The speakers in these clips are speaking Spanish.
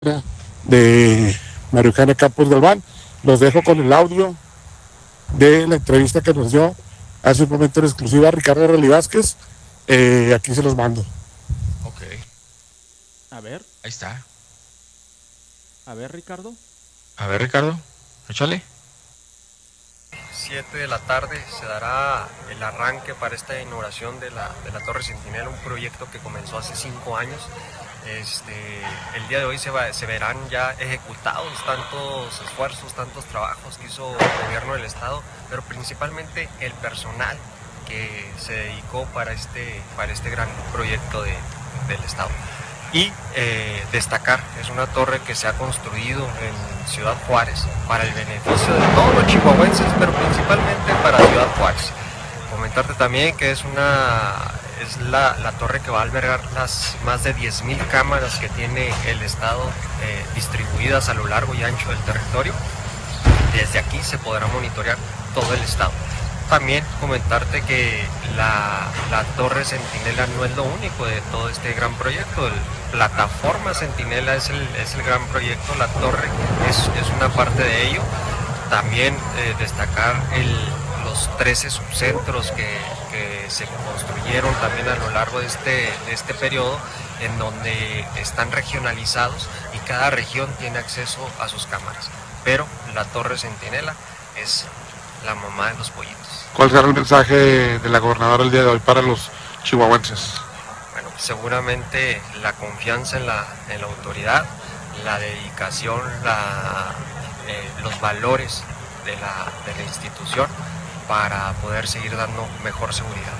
de María Eugenia Campos Galván. Los dejo con el audio de la entrevista que nos dio hace un momento en exclusiva a Ricardo Relli Vázquez. Aquí se los mando. Ok. A ver. Ahí está. A ver, Ricardo. A ver, Ricardo, échale. 7 de la tarde se dará el arranque para esta inauguración de la Torre Centinela, un proyecto que comenzó hace 5 años. El día de hoy se verán ya ejecutados tantos esfuerzos, tantos trabajos que hizo el gobierno del estado, pero principalmente el personal que se dedicó para este gran proyecto del estado. Y destacar, es una torre que se ha construido en Ciudad Juárez para el beneficio de todos los chihuahuenses, pero principalmente para Ciudad Juárez. Comentarte también que es la torre que va a albergar las más de 10,000 cámaras que tiene el estado distribuidas a lo largo y ancho del territorio. Desde aquí se podrá monitorear todo el estado. También comentarte que la Torre Centinela no es lo único de todo este gran proyecto. Plataforma Centinela es el gran proyecto, la torre es una parte de ello. También destacar los 13 subcentros que se construyeron también a lo largo de este periodo, en donde están regionalizados y cada región tiene acceso a sus cámaras. Pero la Torre Centinela es la mamá de los pollitos. ¿Cuál será el mensaje de la gobernadora el día de hoy para los chihuahuenses? Bueno, seguramente la confianza en la autoridad, la dedicación, los valores de la institución para poder seguir dando mejor seguridad.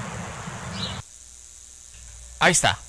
Ahí está.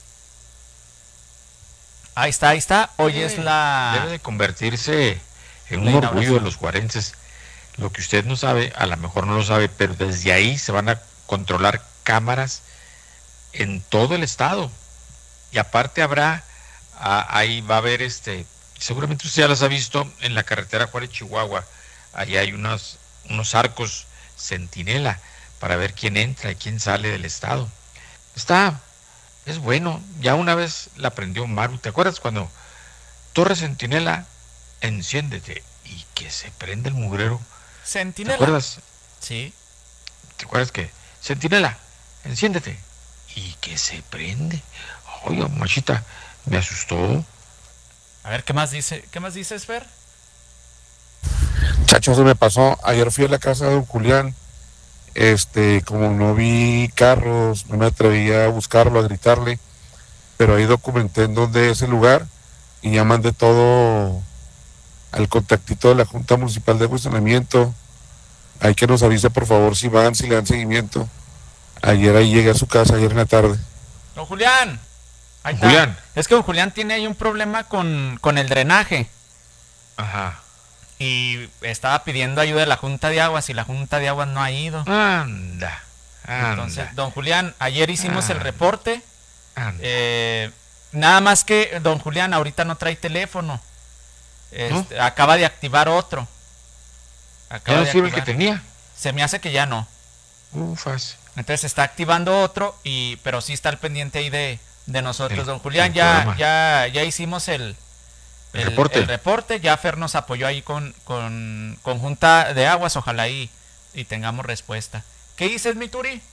Ahí está. Hoy es Debe de convertirse en un orgullo de los juarenses. Lo que usted no sabe, a lo mejor no lo sabe, pero desde ahí se van a controlar cámaras en todo el estado. Y aparte ahí va a haber seguramente usted ya las ha visto en la carretera Juárez-Chihuahua. Ahí hay unos arcos centinela para ver quién entra y quién sale del estado. Es bueno, ya una vez la aprendió Maru. ¿Te acuerdas cuando Torre Centinela, enciéndete y que se prende el mugrero? Centinela. ¿Te acuerdas? Sí. ¿Te acuerdas que Centinela, enciéndete y que se prende? Oiga, machita, me asustó. A ver, ¿qué más dices, Fer? Chacho, se me pasó. Ayer fui a la casa de don Julián. Como no vi carros, no me atreví a buscarlo, a gritarle, pero ahí documenté en dónde es el lugar y ya mandé todo al contactito de la Junta Municipal de Funcionamiento. Hay que nos avise por favor si le dan seguimiento. Ayer ahí llegué a su casa, ayer en la tarde. Don Julián. Ahí está. Julián. Es que don Julián tiene ahí un problema con el drenaje. Ajá. Y estaba pidiendo ayuda de la Junta de Aguas y la Junta de Aguas no ha ido. Anda. Entonces, don Julián, ayer hicimos el reporte. Anda. Nada más que don Julián ahorita no trae teléfono. ¿No? Acaba de activar otro. ¿Ya no sirve el que tenía? Se me hace que ya no. Ufas. Entonces está activando otro, pero sí está al pendiente ahí de nosotros. Don Julián, ya hicimos el reporte. Ya Fer nos apoyó ahí con Junta de Aguas. Ojalá y tengamos respuesta. ¿Qué dices, mi Turi?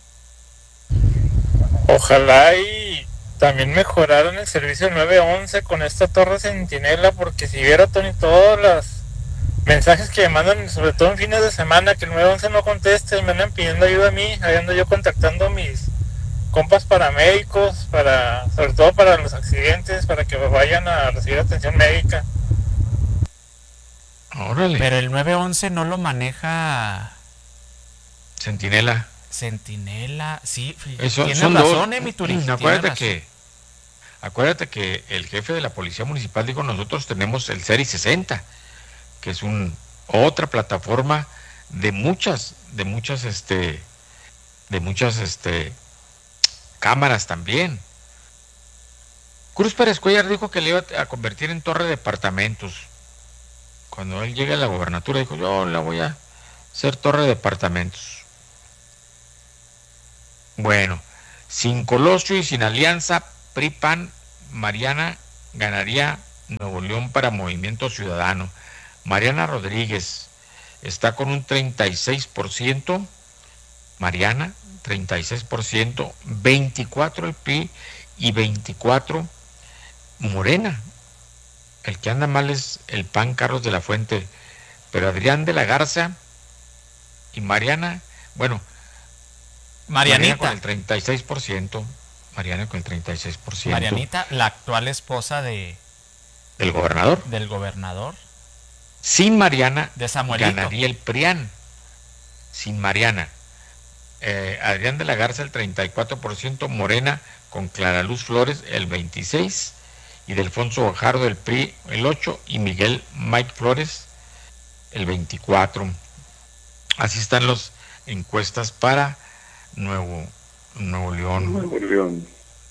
Ojalá y también mejoraron el servicio 911 con esta Torre Centinela, porque si viera, Tony, todos los mensajes que me mandan, sobre todo en fines de semana, que el 911 no contesta y me andan pidiendo ayuda a mí, ahí ando yo contactando a mis compas paramédicos, sobre todo para los accidentes, para que vayan a recibir atención médica. Órale. Pero el 911 no lo maneja Centinela, sí, eso, tienes son razón, dos. Mi Turi. Acuérdate que el jefe de la Policía Municipal dijo, nosotros tenemos el Seri 60, que es otra plataforma de muchas cámaras también. Cruz Pérez Cuellar dijo que le iba a convertir en torre de departamentos. Cuando él llegue a la gobernatura dijo, yo la voy a hacer torre de departamentos. Bueno, sin Colosio y sin alianza, PRI-PAN, Mariana ganaría Nuevo León para Movimiento Ciudadano. Mariana Rodríguez está con un 36%. Mariana, 36%, 24% el PRI y 24% Morena. El que anda mal es el PAN, Carlos de la Fuente. Pero Adrián de la Garza y Mariana, bueno, Marianita. Mariana con el 36%. Mariana con el 36%. Marianita, la actual esposa del gobernador. Del gobernador. Sin Mariana, de Samuelito, ganaría el PRIAN. Sin Mariana. Adrián de la Garza el 34%, Morena con Clara Luz Flores el 26%, y Delfonso Guajardo del PRI el 8%, y Miguel Mike Flores el 24%. Así están las encuestas para Nuevo León.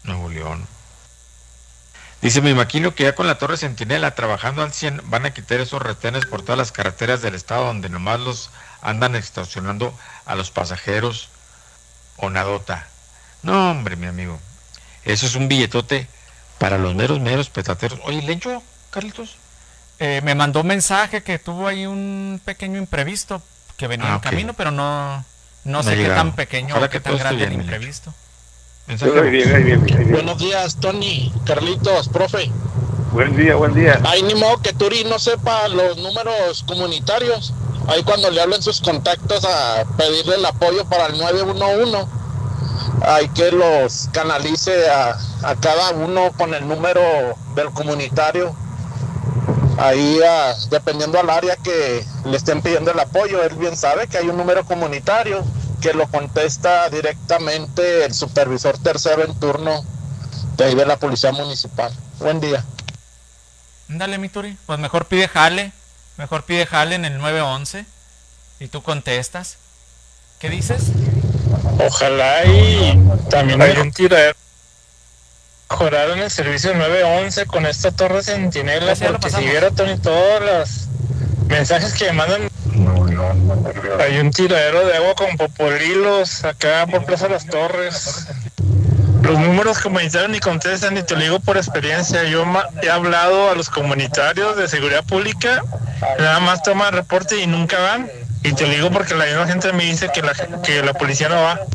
Dice, me imagino que ya con la Torre Centinela trabajando al 100 van a quitar esos retenes por todas las carreteras del estado donde nomás los andan extorsionando a los pasajeros o nadota. No, hombre, mi amigo, eso es un billetote para los meros petateros. Oye, ¿Lencho, Carlitos? Me mandó un mensaje que tuvo ahí un pequeño imprevisto que venía en camino, pero no sé qué tan pequeño o qué tan grande el imprevisto. Bien. Buenos días, Tony, Carlitos, profe. Buen día. Ahí ni modo que Turi no sepa los números comunitarios. Ahí cuando le hablen sus contactos a pedirle el apoyo para el 911, hay que los canalice a cada uno con el número del comunitario. Ahí, dependiendo al área que le estén pidiendo el apoyo, él bien sabe que hay un número comunitario que lo contesta directamente el supervisor tercero en turno de ahí de la Policía Municipal. Buen día. Dale, mi Turi, pues mejor pide jale en el 911 y tú contestas. ¿Qué dices? Ojalá y también hay un tiradero. Mejoraron el servicio 911 con esta Torre Centinela, porque si viera Tony todos los mensajes que me mandan, hay un tiradero de agua con poporilos acá por Plaza Las Torres. Los números comunitarios ni contestan, ni te lo digo por experiencia. Yo he hablado a los comunitarios de seguridad pública, nada más toman reporte y nunca van. Y te lo digo porque la misma gente me dice que la policía no va.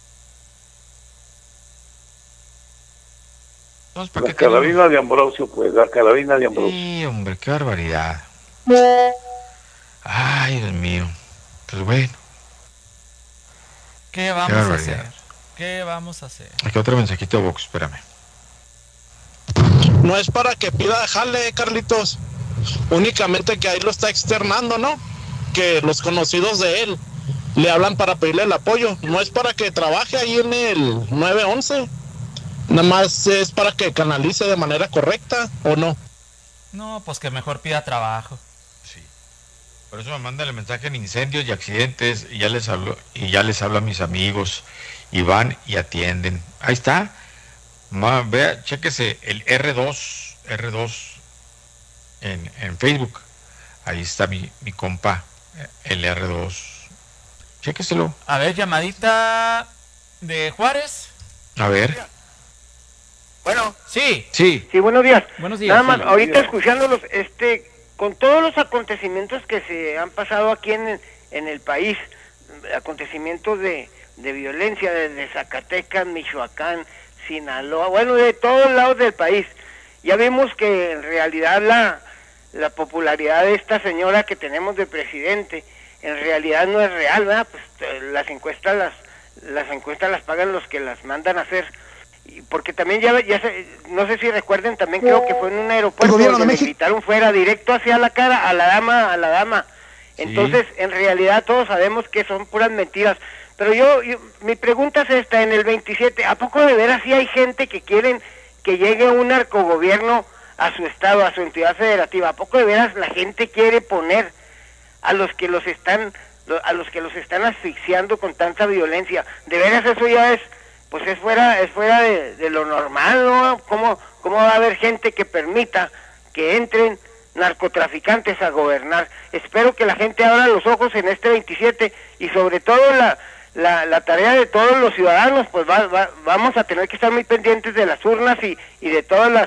La carabina de Ambrosio, pues, la carabina de Ambrosio. Sí, hombre, qué barbaridad. Ay, Dios mío. Pues bueno. ¿Qué vamos a hacer? Aquí otro mensajito de Vox, espérame. No es para que pida jale, Carlitos. Únicamente que ahí lo está externando, ¿no? Que los conocidos de él le hablan para pedirle el apoyo. No es para que trabaje ahí en el 911. Nada más es para que canalice de manera correcta, ¿o no? No, pues que mejor pida trabajo. Sí. Por eso me mandan el mensaje en incendios y accidentes y ya les hablo a mis amigos y van y atienden. Ahí está. Vea, chéquese el R2 en Facebook. Ahí está mi compa, el R2. Chéqueselo. A ver, llamadita de Juárez. A ver. Bueno. Sí, buenos días. Buenos días. Nada más, ahorita escuchándolos, con todos los acontecimientos que se han pasado aquí en el país, acontecimientos de violencia desde Zacatecas, Michoacán, Sinaloa, bueno, de todos lados del país. Ya vimos que en realidad la popularidad de esta señora que tenemos de presidente, en realidad no es real, ¿verdad? Pues las encuestas las pagan los que las mandan a hacer. Porque también no sé si recuerden, también creo que fue en un aeropuerto donde le gritaron fuera, directo hacia la cara, a la dama. Entonces, sí. En realidad todos sabemos que son puras mentiras. Pero mi pregunta es esta, en el 27, ¿a poco de veras sí hay gente que quieren que llegue un narcogobierno a su estado, a su entidad federativa? ¿A poco de veras la gente quiere poner a los que los están asfixiando con tanta violencia? De veras eso ya es fuera de lo normal, ¿no? ¿Cómo va a haber gente que permita que entren narcotraficantes a gobernar? Espero que la gente abra los ojos en este 27 y sobre todo la tarea de todos los ciudadanos, pues vamos a tener que estar muy pendientes de las urnas y de todas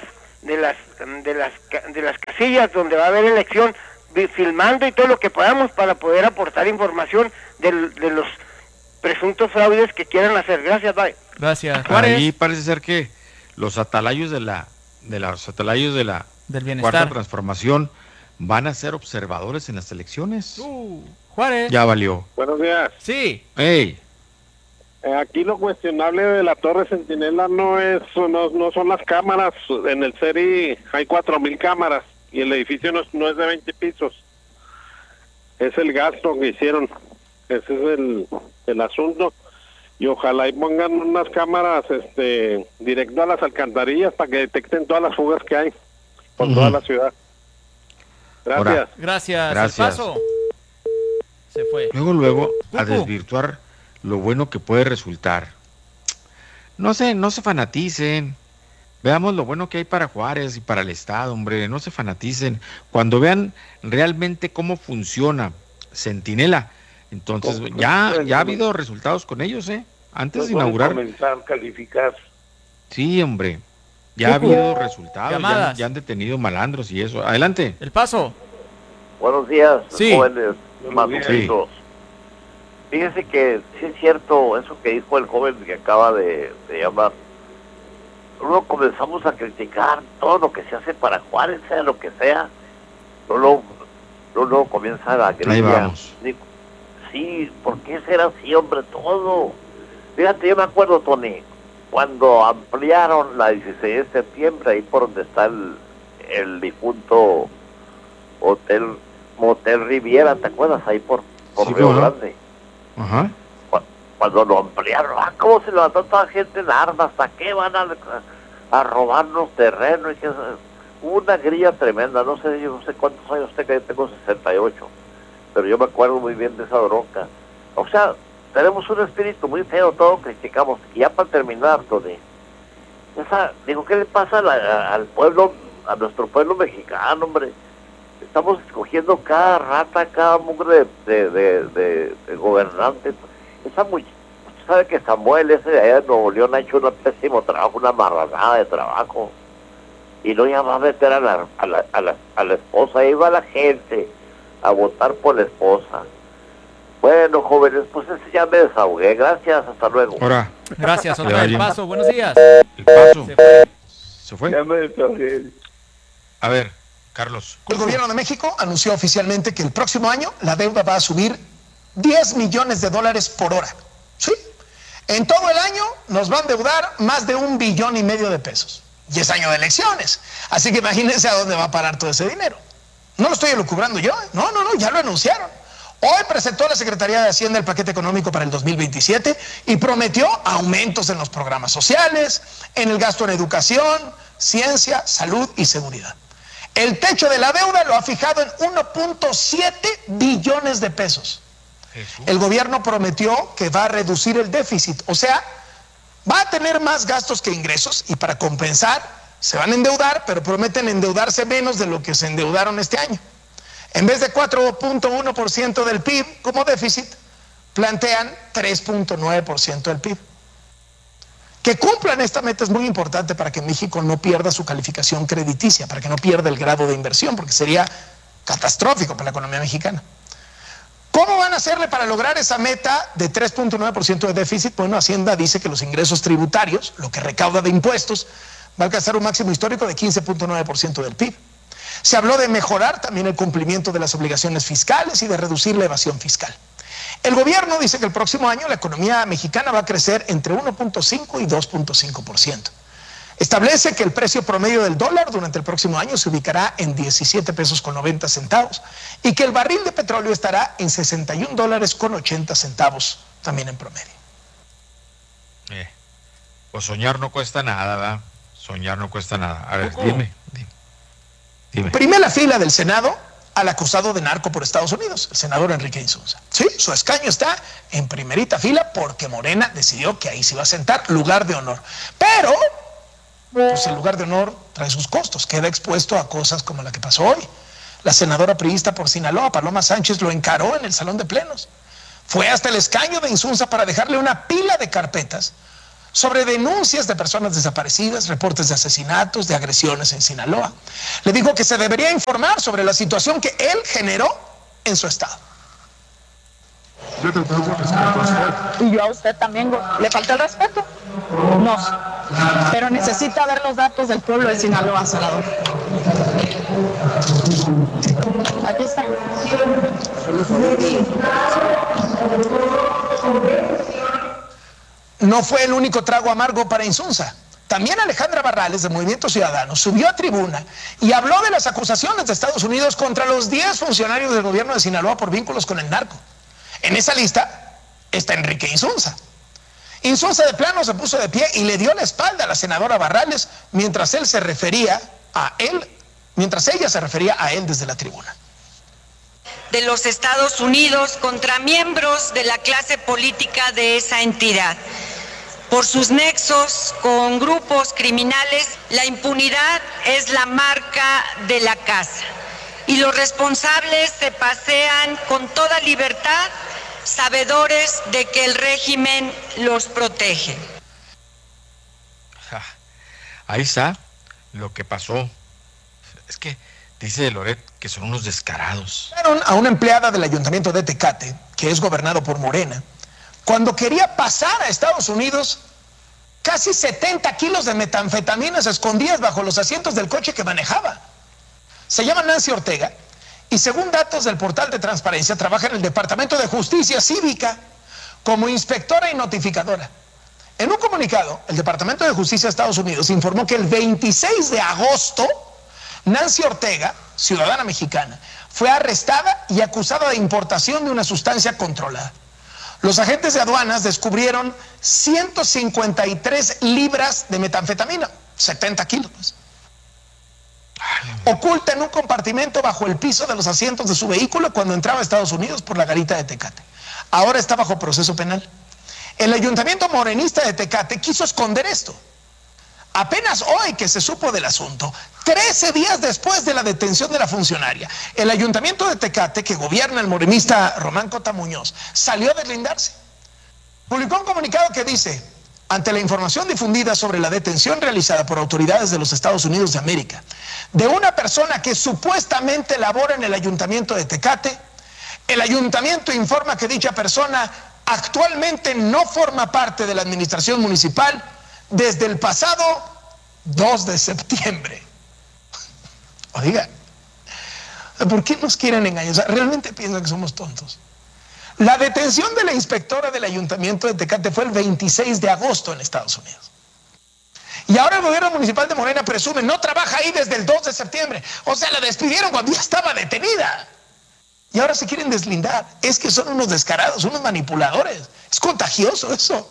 las casillas donde va a haber elección, filmando y todo lo que podamos para poder aportar información de los presuntos fraudes que quieran hacer. Gracias, bye. Gracias. Ahí parece ser que los atalayos del bienestar, Cuarta Transformación van a ser observadores en las elecciones. Juárez. Ya valió. Buenos días. Sí. Hey. Aquí lo cuestionable de la Torre Centinela no son las cámaras. En el CERI hay 4,000 cámaras y el edificio no es de 20 pisos. Es el gasto que hicieron. Ese es el asunto. Y ojalá y pongan unas cámaras directo a las alcantarillas para que detecten todas las fugas que hay por toda la ciudad. Gracias. Ahora, gracias. El paso se fue. Luego a desvirtuar lo bueno que puede resultar. No se fanaticen. Veamos lo bueno que hay para Juárez y para el Estado, hombre. No se fanaticen. Cuando vean realmente cómo funciona Centinela, entonces ya ha habido resultados con ellos, antes de inaugurar. Comenzar a calificar. Sí, hombre. Ya ha habido resultados. Ya han detenido malandros y eso. Adelante. El paso. Buenos días, sí. Jóvenes maducitos. Fíjense que sí es cierto eso que dijo el joven que acaba de llamar. Luego comenzamos a criticar todo lo que se hace para Juárez, sea lo que sea. Luego comienza la grilla. Ahí vamos. Sí, ¿por qué será así, hombre, todo? Fíjate, yo me acuerdo, Tony, cuando ampliaron la 16 de septiembre, ahí por donde está el difunto Motel Riviera, ¿te acuerdas? Ahí por Río Grande. Ajá. Cuando lo ampliaron, ¿cómo se levantó toda gente en armas? ¿Hasta qué van a robarnos terreno? Y que una grilla tremenda. No sé cuántos años tengo, yo tengo 68, pero yo me acuerdo muy bien de esa bronca. O sea, tenemos un espíritu muy feo, todo criticamos. Y ya para terminar, Tony, ¿qué le pasa al pueblo, a nuestro pueblo mexicano, hombre? Estamos escogiendo cada rata, cada mugre de gobernante. Usted sabe que Samuel ese de allá de Nuevo León ha hecho un pésimo trabajo, una marranada de trabajo. Y no ya va a meter a la esposa. Ahí va la gente a votar por la esposa. Bueno, jóvenes, pues ya me desahogué. Gracias, hasta luego. Ahora. Gracias, otra vez. El paso, buenos días. El paso. Se fue. Ya me desahogué. A ver, Carlos. El gobierno de México anunció oficialmente que el próximo año la deuda va a subir $10 millones por hora. ¿Sí? En todo el año nos va a endeudar más de $1,5 billones de pesos. Y es año de elecciones. Así que imagínense a dónde va a parar todo ese dinero. No lo estoy elucubrando yo. No, ya lo anunciaron. Hoy presentó la Secretaría de Hacienda el paquete económico para el 2027 y prometió aumentos en los programas sociales, en el gasto en educación, ciencia, salud y seguridad. El techo de la deuda lo ha fijado en 1.7 billones de pesos. El gobierno prometió que va a reducir el déficit, o sea, va a tener más gastos que ingresos y para compensar se van a endeudar, pero prometen endeudarse menos de lo que se endeudaron este año. En vez de 4.1% del PIB como déficit, plantean 3.9% del PIB. Que cumplan esta meta es muy importante para que México no pierda su calificación crediticia, para que no pierda el grado de inversión, porque sería catastrófico para la economía mexicana. ¿Cómo van a hacerle para lograr esa meta de 3.9% de déficit? Bueno, Hacienda dice que los ingresos tributarios, lo que recauda de impuestos, va a alcanzar un máximo histórico de 15.9% del PIB. Se habló de mejorar también el cumplimiento de las obligaciones fiscales y de reducir la evasión fiscal. El gobierno dice que el próximo año la economía mexicana va a crecer entre 1.5 y 2.5%. Establece que el precio promedio del dólar durante el próximo año se ubicará en 17 pesos con 90 centavos y que el barril de petróleo estará en 61 dólares con 80 centavos también en promedio. Pues soñar no cuesta nada, ¿verdad? Soñar no cuesta nada. A ver, dime. Primera fila del Senado al acusado de narco por Estados Unidos, el senador Enrique Insunza. Sí, su escaño está en primerita fila porque Morena decidió que ahí se iba a sentar, lugar de honor. Pero pues el lugar de honor trae sus costos, queda expuesto a cosas como la que pasó hoy. La senadora priista por Sinaloa, Paloma Sánchez, lo encaró en el salón de plenos. Fue hasta el escaño de Insunza para dejarle una pila de carpetas sobre denuncias de personas desaparecidas, reportes de asesinatos, de agresiones en Sinaloa. Le dijo que se debería informar sobre la situación que él generó en su estado. Y yo a usted también, ¿le falta el respeto? No, pero necesita ver los datos del pueblo de Sinaloa, senador. Aquí está. No fue el único trago amargo para Insunza. También Alejandra Barrales, de Movimiento Ciudadano, subió a tribuna y habló de las acusaciones de Estados Unidos contra los 10 funcionarios del gobierno de Sinaloa por vínculos con el narco. En esa lista está Enrique Insunza. Insunza de plano se puso de pie y le dio la espalda a la senadora Barrales mientras ella se refería a él desde la tribuna. De los Estados Unidos contra miembros de la clase política de esa entidad. Por sus nexos con grupos criminales, la impunidad es la marca de la casa. Y los responsables se pasean con toda libertad, sabedores de que el régimen los protege. Ahí está lo que pasó. Es que dice de Loret que son unos descarados. A una empleada del ayuntamiento de Tecate, que es gobernado por Morena, cuando quería pasar a Estados Unidos, casi 70 kilos de metanfetaminas escondidas bajo los asientos del coche que manejaba. Se llama Nancy Ortega y según datos del portal de transparencia trabaja en el Departamento de Justicia Cívica como inspectora y notificadora. En un comunicado, el Departamento de Justicia de Estados Unidos informó que el 26 de agosto Nancy Ortega, ciudadana mexicana, fue arrestada y acusada de importación de una sustancia controlada. Los agentes de aduanas descubrieron 153 libras de metanfetamina, 70 kilos. Oculta en un compartimento bajo el piso de los asientos de su vehículo cuando entraba a Estados Unidos por la garita de Tecate. Ahora está bajo proceso penal. El ayuntamiento morenista de Tecate quiso esconder esto. Apenas hoy que se supo del asunto, 13 días después de la detención de la funcionaria, el ayuntamiento de Tecate, que gobierna el morenista Román Cota Muñoz, salió a deslindarse. Publicó un comunicado que dice: ante la información difundida sobre la detención realizada por autoridades de los Estados Unidos de América de una persona que supuestamente labora en el ayuntamiento de Tecate, el ayuntamiento informa que dicha persona actualmente no forma parte de la administración municipal desde el pasado 2 de septiembre. Oiga, ¿por qué nos quieren engañar? O sea, ¿realmente piensan que somos tontos? La detención de la inspectora del ayuntamiento de Tecate fue el 26 de agosto en Estados Unidos. Y ahora el gobierno municipal de Morena presume no trabaja ahí desde el 2 de septiembre. O sea, la despidieron cuando ya estaba detenida. Y ahora se quieren deslindar. Es que son unos descarados, unos manipuladores. Es contagioso eso.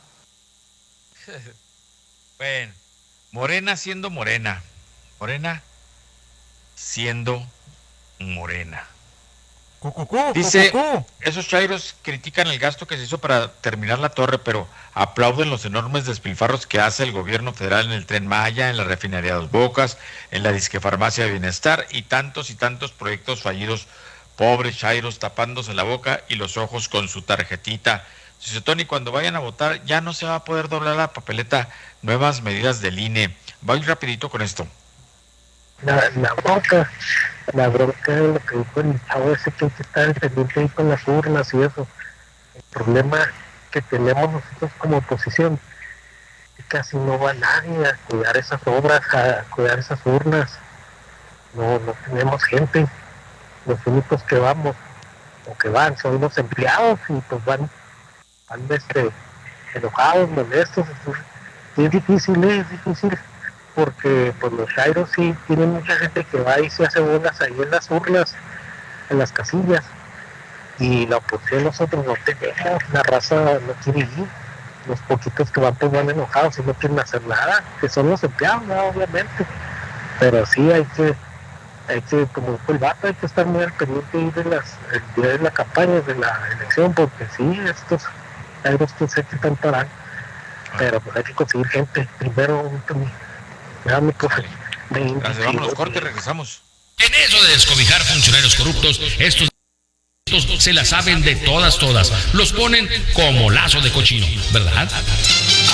Bueno, Morena siendo Morena. Morena siendo Morena. Dice, esos chairos critican el gasto que se hizo para terminar la torre, pero aplauden los enormes despilfarros que hace el gobierno federal en el Tren Maya, en la refinería Dos Bocas, en la disquefarmacia de Bienestar y tantos proyectos fallidos. Pobres chairos tapándose la boca y los ojos con su tarjetita. Dice Tony, cuando vayan a votar ya no se va a poder doblar la papeleta. Nuevas medidas del INE. Voy rapidito con esto. La bronca de lo que dijo el chavo ese, que hay que estar pendiente ahí con las urnas y eso. El problema que tenemos nosotros como oposición es que casi no va nadie a cuidar esas obras, a cuidar esas urnas. No tenemos gente. Los únicos que vamos o que van son los empleados y pues van enojados, molestos. Es difícil porque pues los chairos sí tienen mucha gente que va y se hace bolas ahí en las urnas, en las casillas, y la oposición nosotros no tenemos, la raza no quiere ir, los poquitos que van pues van enojados y no quieren hacer nada, que son los empleados, ¿no? Obviamente, pero sí hay que, como dijo el vato, hay que estar muy al pendiente ahí el día de la campaña, de la elección, porque sí, estos chairos que sé que están parando, pero pues hay que conseguir gente primero. Vámonos, corte, regresamos. En eso de descobijar funcionarios corruptos, estos se la saben de todas. Los ponen como lazo de cochino, ¿verdad?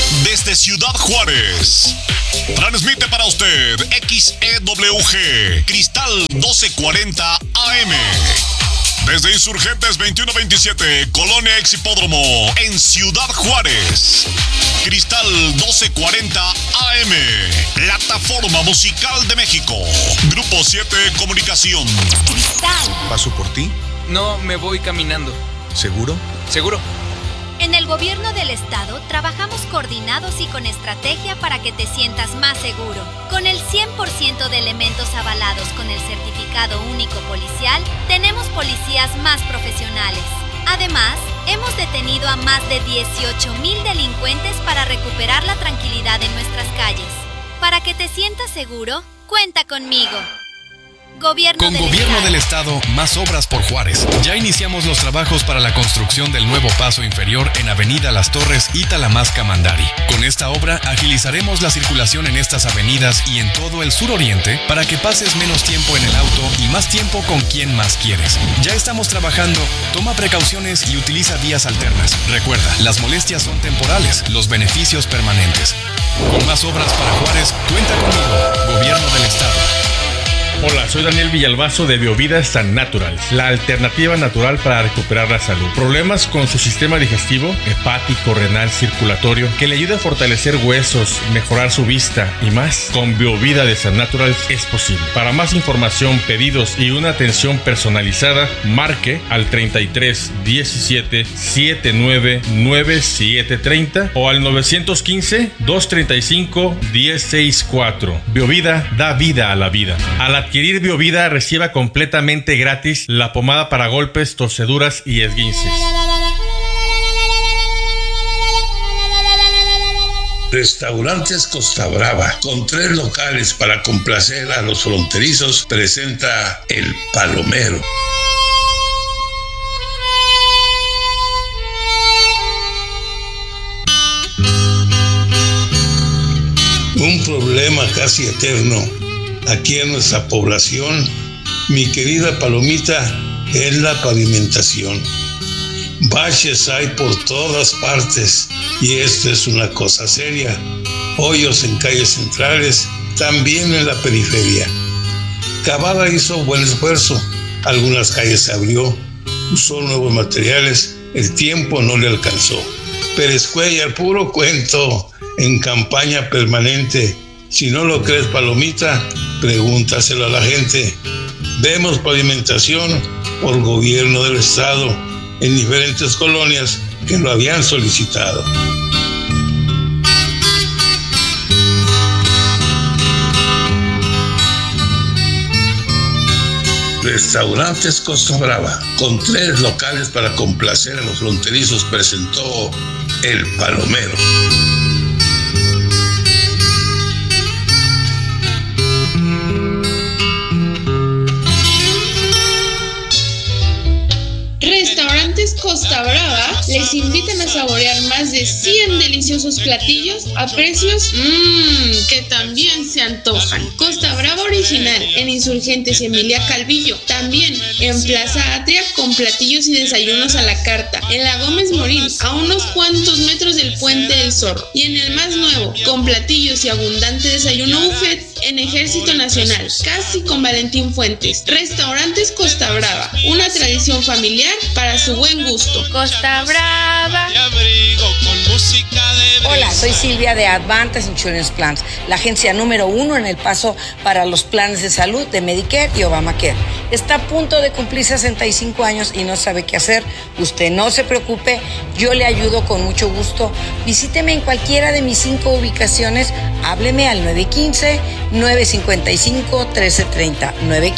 desde Ciudad Juárez. Transmite para usted XEWG Cristal 1240 AM. Desde Insurgentes 2127, Colonia Ex Hipódromo, en Ciudad Juárez. Cristal 1240 AM, plataforma musical de México. Grupo 7 Comunicación. Cristal. ¿Paso por ti? No, me voy caminando. ¿Seguro? Seguro. En el gobierno del estado trabajamos coordinados y con estrategia para que te sientas más seguro. Con el 100% de elementos avalados con el certificado único policial, tenemos policías más profesionales. Además, hemos detenido a más de 18,000 delincuentes para recuperar la tranquilidad en nuestras calles. Para que te sientas seguro, cuenta conmigo. Con Gobierno del Estado, más obras por Juárez. Ya iniciamos los trabajos para la construcción del nuevo paso inferior en Avenida Las Torres y Talamasca-Mandari. Con esta obra agilizaremos la circulación en estas avenidas y en todo el suroriente para que pases menos tiempo en el auto y más tiempo con quien más quieres. Ya estamos trabajando, toma precauciones y utiliza vías alternas. Recuerda, las molestias son temporales, los beneficios permanentes. Con más obras para Juárez, cuenta conmigo, Gobierno del Estado. Hola, soy Daniel Villalbazo de Biovida San Natural, la alternativa natural para recuperar la salud. Problemas con su sistema digestivo, hepático, renal, circulatorio, que le ayude a fortalecer huesos, mejorar su vista y más. Con Biovida de San Natural es posible. Para más información, pedidos y una atención personalizada, marque al 33 17 79 9730 o al 915 235 1064. Biovida da vida a la vida. Al adquirir Biovida, reciba completamente gratis la pomada para golpes, torceduras y esguinces. Restaurantes Costa Brava, con 3 locales para complacer a los fronterizos, presenta El Palomero. Un problema casi eterno aquí en nuestra población, mi querida Palomita, es la pavimentación. Baches hay por todas partes y esto es una cosa seria. Hoyos en calles centrales, también en la periferia. Cavada hizo buen esfuerzo, algunas calles se abrió, usó nuevos materiales, el tiempo no le alcanzó. Pérez Cuellar, puro cuento, en campaña permanente. Si no lo crees, Palomita, pregúntaselo a la gente. Vemos pavimentación por Gobierno del Estado en diferentes colonias que lo habían solicitado. Restaurantes Costa Brava, con 3 locales para complacer a los fronterizos, presentó El Palomero. Restaurantes Costa Brava les invitan a saborear más de 100 deliciosos platillos a precios que también se antojan. Costa Brava original en Insurgentes y Emilia Calvillo. También en Plaza Atria con platillos y desayunos a la carta. En la Gómez Morín, a unos cuantos metros del Puente del Zorro. Y en el más nuevo, con platillos y abundante desayuno buffet en Ejército Nacional, casi con Valentín Fuentes. Restaurantes Costa Brava, una tradición familiar para su buen gusto. Costa Brava. Hola, soy Silvia de Advantage Insurance Plans, la agencia número 1 en El Paso para los planes de salud de Medicare y Obamacare. Está a punto de cumplir 65 años y no sabe qué hacer. Usted no se preocupe, yo le ayudo con mucho gusto. Visíteme en cualquiera de mis 5 ubicaciones. Hábleme al 915-955-1330.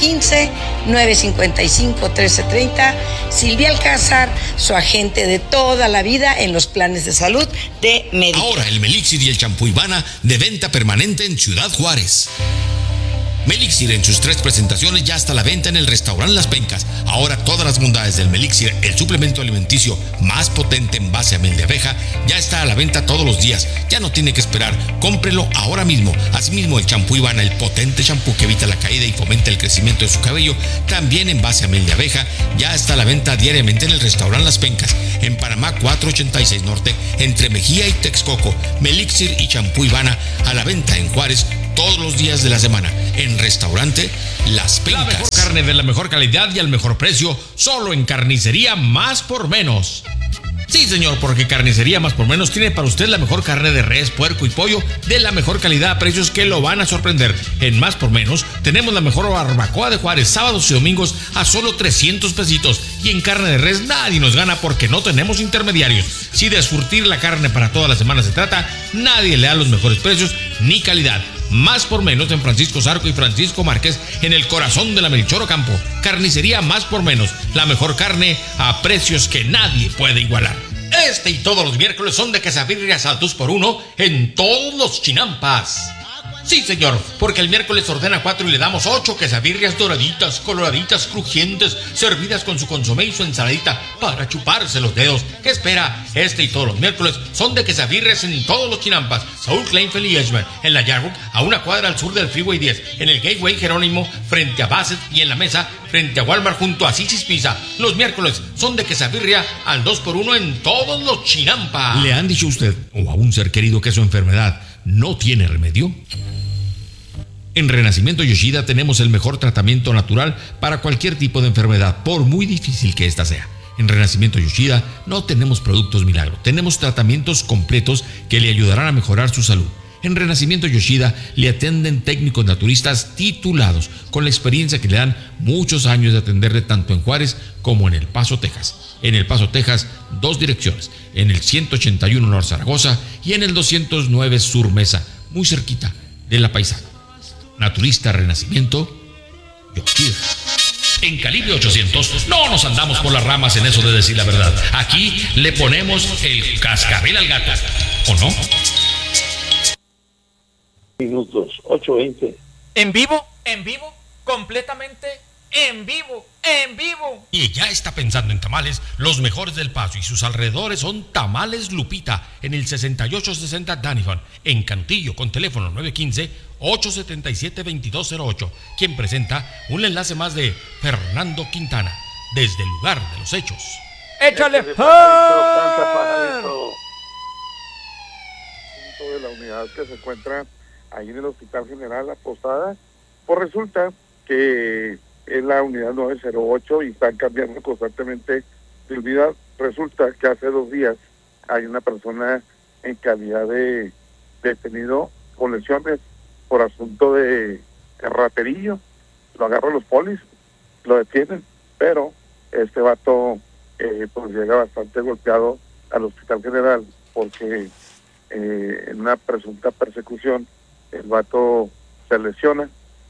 915-955-1330. Silvia Alcázar, su agente de toda la vida en los planes de salud de Medicare. Ahora el Melixir y el champú Ivana de venta permanente en Ciudad Juárez. Melixir en sus 3 presentaciones ya está a la venta en el restaurante Las Pencas. Ahora todas las bondades del Melixir, el suplemento alimenticio más potente en base a miel de abeja, ya está a la venta todos los días. Ya no tiene que esperar, cómprelo ahora mismo. Asimismo, el champú Ivana, el potente champú que evita la caída y fomenta el crecimiento de su cabello, también en base a miel de abeja, ya está a la venta diariamente en el restaurante Las Pencas, en Panamá 486 Norte, entre Mejía y Texcoco. Melixir y champú Ivana a la venta en Juárez todos los días de la semana, en restaurante Las Pencas. La mejor carne de la mejor calidad y al mejor precio, solo en Carnicería Más por Menos. Sí, señor, porque Carnicería Más por Menos tiene para usted la mejor carne de res, puerco y pollo de la mejor calidad a precios que lo van a sorprender. En Más por Menos tenemos la mejor barbacoa de Juárez, sábados y domingos a solo 300 pesitos. Y en carne de res nadie nos gana porque no tenemos intermediarios. Si de surtir la carne para toda la semana se trata, nadie le da los mejores precios ni calidad. Más por Menos en Francisco Zarco y Francisco Márquez, en el corazón de la Melchor Ocampo. Carnicería Más por Menos, la mejor carne a precios que nadie puede igualar. Este y todos los miércoles son de quesabirrias al 2x1 en todos los Chinampas. Sí, señor, porque el miércoles ordena 4 y le damos 8 quesabirrias doraditas, coloraditas, crujientes, servidas con su consomé y su ensaladita para chuparse los dedos. ¿Qué espera? Este y todos los miércoles son de quesabirrias en todos los Chinampas. Saúl Kleinfeld y Edgeman, en la Yarbook, a una cuadra al sur del Freeway 10, en el Gateway Jerónimo, frente a Bassett, y en la Mesa, frente a Walmart, junto a Sisis Pizza. Los miércoles son de quesabirria al 2x1 en todos los Chinampas. ¿Le han dicho a usted o a un ser querido que su enfermedad no tiene remedio? En Renacimiento Yoshida tenemos el mejor tratamiento natural para cualquier tipo de enfermedad, por muy difícil que ésta sea. En Renacimiento Yoshida no tenemos productos milagro, tenemos tratamientos completos que le ayudarán a mejorar su salud. En Renacimiento Yoshida le atienden técnicos naturistas titulados, con la experiencia que le dan muchos años de atenderle tanto en Juárez como en El Paso, Texas. En El Paso, Texas, 2 direcciones, en el 181 Norte Zaragoza y en el 209 Sur Mesa, muy cerquita de La Paisana. Naturista Renacimiento Yoshida. En Calibre 800 no nos andamos por las ramas en eso de decir la verdad. Aquí le ponemos el cascabel al gato, ¿o no? Minutos, 8:20. En vivo, completamente en vivo. Y ya está pensando en tamales, los mejores del Paso y sus alrededores son Tamales Lupita, en el 6860 Danifon, en Cantillo, con teléfono 915-877-2208, quien presenta un enlace más de Fernando Quintana, desde el lugar de los hechos. ¡Échale! De la unidad que se encuentra ahí en el Hospital General La Posada, pues resulta que es la unidad 908 y están cambiando constantemente de unidad. Resulta que hace 2 días hay una persona en calidad de detenido con lesiones por asunto de raterillo. Lo agarran los polis, lo detienen, pero este vato pues llega bastante golpeado al Hospital General porque en una presunta persecución el vato se lesiona,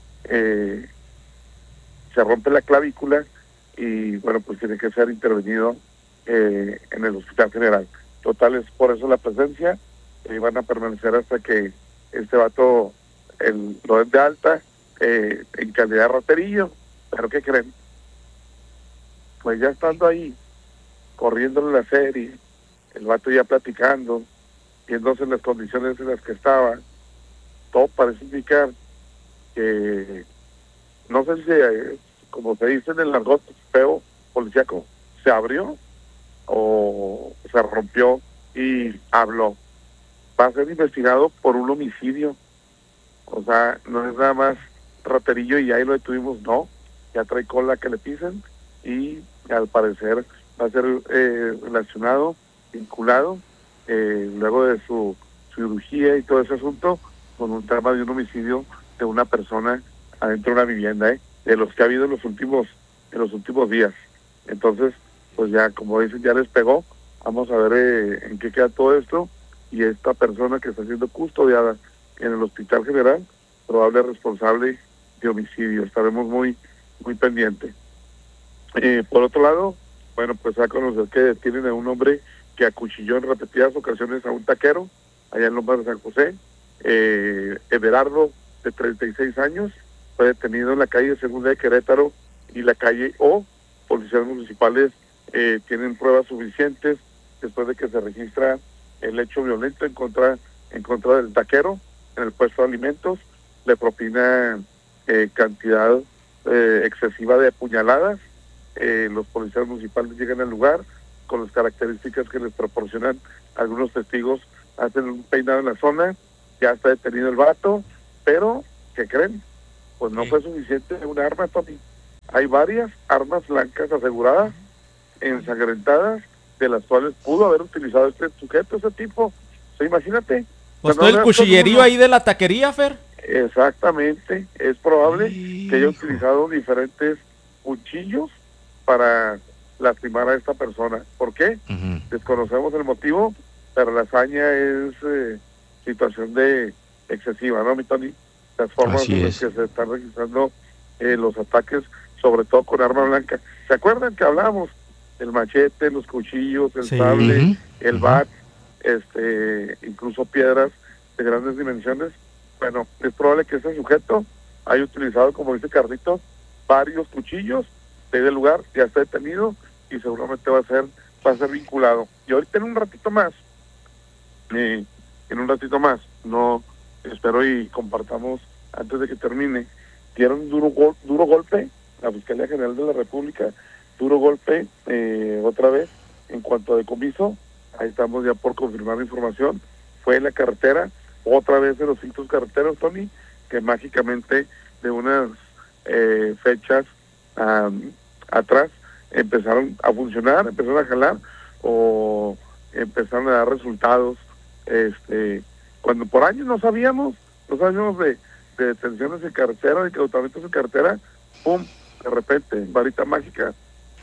se rompe la clavícula y bueno, pues tiene que ser intervenido en el Hospital General. Total, es por eso la presencia, van a permanecer hasta que este vato lo den de alta en calidad de raterillo. Pero ¿qué creen? Pues ya estando ahí, corriéndole la serie, el vato ya platicando, viéndose en las condiciones en las que estaba, todo parece indicar que, no sé si, como se dice en el argot feo policíaco, se abrió o se rompió y habló. Va a ser investigado por un homicidio. O sea, no es nada más raterillo y ahí lo detuvimos, no. Ya trae cola que le pisen y al parecer va a ser relacionado, vinculado, luego de su cirugía y todo ese asunto, con un tema de un homicidio de una persona adentro de una vivienda, de los que ha habido en los últimos días. Entonces, pues ya, como dicen, ya les pegó. Vamos a ver en qué queda todo esto, y esta persona que está siendo custodiada en el Hospital General, probable responsable de homicidio. Estaremos muy pendientes. Por otro lado, bueno, pues a conocer que detienen a un hombre que acuchilló en repetidas ocasiones a un taquero allá en Lomas de San José, Everardo, de 36 años, fue detenido en la calle Segunda de Querétaro y la calle O. Policías municipales tienen pruebas suficientes después de que se registra el hecho violento en contra del taquero en el puesto de alimentos. Le propina cantidad excesiva de puñaladas. Los policías municipales llegan al lugar con las características que les proporcionan algunos testigos, hacen un peinado en la zona, ya está detenido el vato, pero ¿qué creen? Pues no fue suficiente un arma, Tony. Hay varias armas blancas aseguradas, ensangrentadas, de las cuales pudo haber utilizado este sujeto, ese tipo. O sea, imagínate. Pues todo el cuchillerío ahí de la taquería, Fer. Exactamente, es probable que haya utilizado diferentes cuchillos para lastimar a esta persona. ¿Por qué? Desconocemos el motivo, pero la hazaña es situación de excesiva, ¿no, mi Tony? Las formas en las que se están registrando los ataques, sobre todo con arma blanca. ¿Se acuerdan que hablábamos? El machete, los cuchillos, el sable, el bat, incluso piedras de grandes dimensiones. Bueno, es probable que ese sujeto haya utilizado, como dice Carlito, varios cuchillos de ese lugar, ya está detenido y seguramente va a ser vinculado. Y ahorita en un ratito más, no espero y compartamos antes de que termine, dieron duro golpe, la Fiscalía General de la República, duro golpe otra vez en cuanto a decomiso. Ahí estamos ya por confirmar la información. Fue en la carretera, otra vez de los filtros carreteros, Tony, que mágicamente de unas fechas atrás empezaron a funcionar, empezaron a jalar o empezaron a dar resultados. Cuando por años no sabíamos de detenciones en carretera, de incautamientos en carretera, pum, de repente, varita mágica,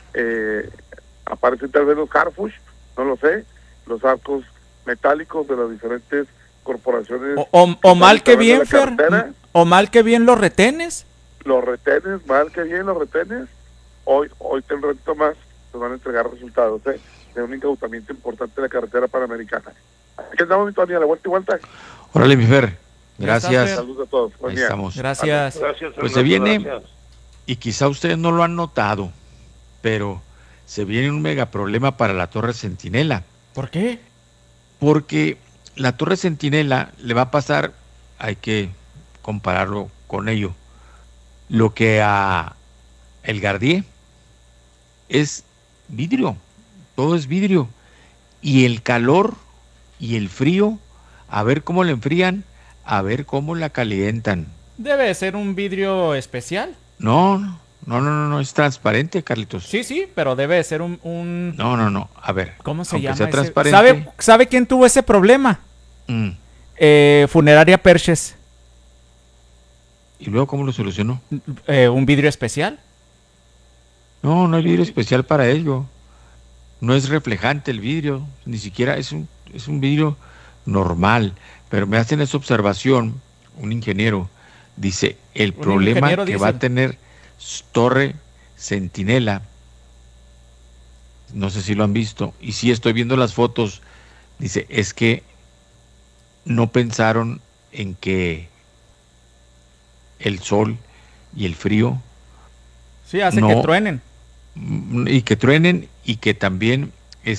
aparecen tal vez los Harfush, no lo sé, los arcos metálicos de las diferentes corporaciones. O mal que bien, Fer, o mal que bien los retenes. Los retenes, mal que bien los retenes. Hoy un ratito más nos van a entregar resultados de un incautamiento importante de la carretera panamericana. Aquí andamos, mi Tony, a la vuelta y vuelta. Órale, mi Fer. Gracias. Saludos a todos. Ahí estamos. Gracias. Pues se viene, y quizá ustedes no lo han notado, pero se viene un mega problema para la Torre Centinela. ¿Por qué? Porque la Torre Centinela le va a pasar, hay que compararlo con ello, lo que a el Gardier es vidrio, todo es vidrio, y el calor y el frío, a ver cómo le enfrían, a ver cómo la calientan. ¿Debe ser un vidrio especial? No, es transparente, Carlitos. Sí, pero debe ser un... No, a ver. ¿Cómo se llama? Sea transparente. ¿Sabe quién tuvo ese problema? Funeraria Perches. ¿Y luego cómo lo solucionó? ¿Un vidrio especial? No hay vidrio especial para ello. No es reflejante el vidrio, ni siquiera es un vidrio normal. Pero me hacen esa observación, un ingeniero, dice, el problema que va a tener Torre Centinela, no sé si lo han visto, y sí estoy viendo las fotos, dice, es que no pensaron en que el sol y el frío hace que truenen. Y que truenen y que también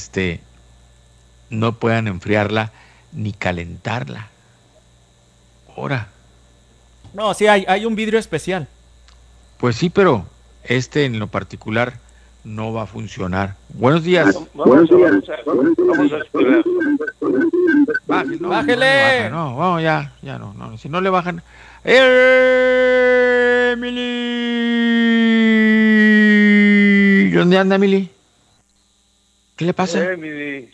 no puedan enfriarla ni calentarla. Ahora. No, sí hay un vidrio especial. Pues sí, pero en lo particular no va a funcionar. Buenos días. Buenos días. Vamos a esperar. Bájele. No, ya no. Si no le bajan. Emily. ¿Dónde anda, Emily? ¿Qué le pasa? Emily.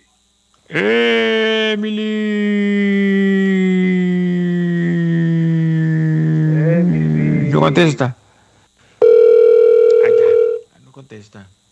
No contesta. No contesta.